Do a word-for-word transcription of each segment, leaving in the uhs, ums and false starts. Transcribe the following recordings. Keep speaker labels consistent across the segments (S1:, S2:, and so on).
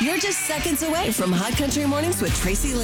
S1: You're just seconds away from Hot Country Mornings with Tracy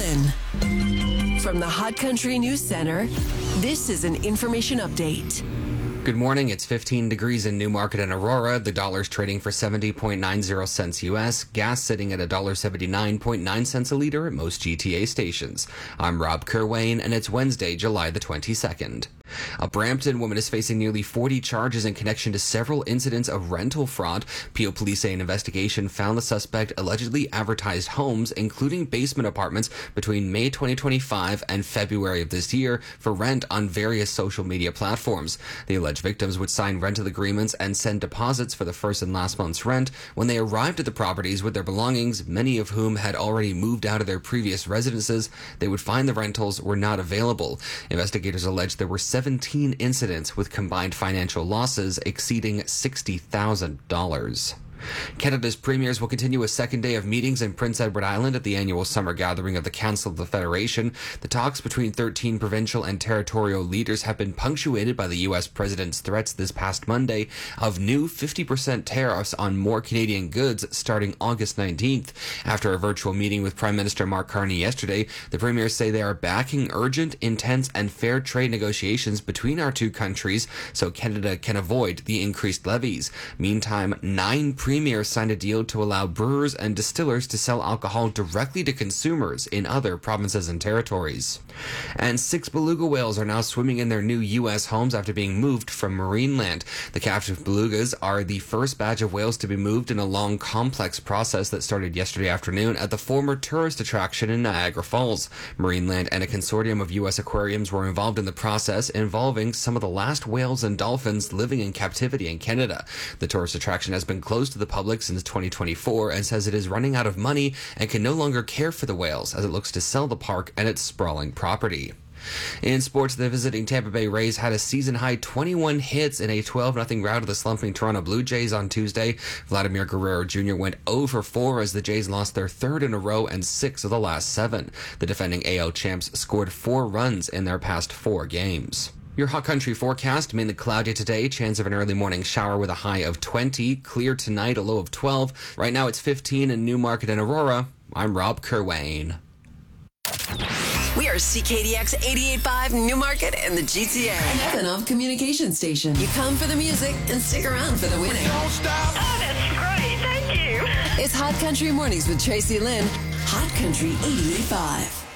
S1: Lynn. From the Hot Country News Center, this is an information update.
S2: Good morning. It's fifteen degrees in Newmarket and Aurora. The dollar's trading for seventy point nine zero cents U S. Gas sitting at one dollar seventy-nine point nine cents a liter at most G T A stations. I'm Rob Kerwayne, and it's Wednesday, July the twenty-second. A Brampton woman is facing nearly forty charges in connection to several incidents of rental fraud. Peel police say an investigation found the suspect allegedly advertised homes, including basement apartments, between May twenty twenty-five and February of this year for rent on various social media platforms. The alleged victims would sign rental agreements and send deposits for the first and last month's rent. When they arrived at the properties with their belongings, many of whom had already moved out of their previous residences, they would find the rentals were not available. Investigators allege there were seventeen incidents with combined financial losses exceeding sixty thousand dollars. Canada's premiers will continue a second day of meetings in Prince Edward Island at the annual summer gathering of the Council of the Federation. The talks between thirteen provincial and territorial leaders have been punctuated by the U S president's threats this past Monday of new fifty percent tariffs on more Canadian goods starting August nineteenth. After a virtual meeting with Prime Minister Mark Carney yesterday, the premiers say they are backing urgent, intense, and fair trade negotiations between our two countries so Canada can avoid the increased levies. Meantime, nine premiers Premier signed a deal to allow brewers and distillers to sell alcohol directly to consumers in other provinces and territories. And six beluga whales are now swimming in their new U S homes after being moved from Marineland. The captive belugas are the first batch of whales to be moved in a long, complex process that started yesterday afternoon at the former tourist attraction in Niagara Falls. Marineland and a consortium of U S aquariums were involved in the process, involving some of the last whales and dolphins living in captivity in Canada. The tourist attraction has been closed to the public since twenty twenty-four and says it is running out of money and can no longer care for the whales as it looks to sell the park and its sprawling property. In sports, the visiting Tampa Bay Rays had a season-high twenty-one hits in a twelve nothing rout of the slumping Toronto Blue Jays on Tuesday. Vladimir Guerrero Junior went oh for four as the Jays lost their third in a row and six of the last seven. The defending A L champs scored four runs in their past four games. Your Hot Country forecast: mainly cloudy today, chance of an early morning shower with a high of twenty, clear tonight, a low of twelve. Right now it's fifteen in Newmarket and Aurora. I'm Rob Kerwayne.
S1: We are C K D X eighty-eight point five Newmarket and the G T A. An F N O communication station. You come for the music and stick around for the winning.
S3: Don't stop.
S4: Oh, that's great. Thank you.
S1: It's Hot Country Mornings with Tracy Lynn. Hot Country eighty-eight point five.